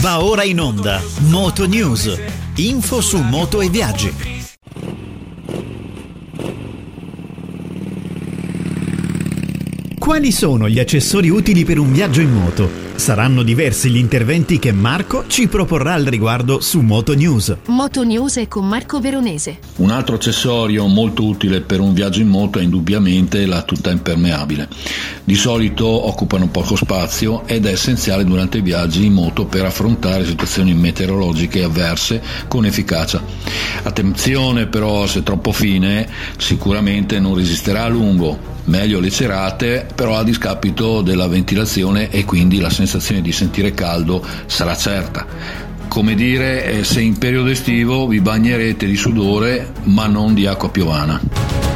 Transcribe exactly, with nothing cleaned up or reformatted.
Va ora in onda Moto News, info su moto e viaggi. Quali sono gli accessori utili per un viaggio in moto? Saranno diversi gli interventi che Marco ci proporrà al riguardo su Moto News. Moto News è con Marco Veronese. Un altro accessorio molto utile per un viaggio in moto è indubbiamente la tuta impermeabile. Di solito occupano poco spazio ed è essenziale durante i viaggi in moto per affrontare situazioni meteorologiche avverse con efficacia. Attenzione però, se troppo fine sicuramente non resisterà a lungo. Meglio le cerate, però a discapito della ventilazione, e quindi la sensazione di sentire caldo sarà certa. Come dire, se in periodo estivo vi bagnerete di sudore ma non di acqua piovana.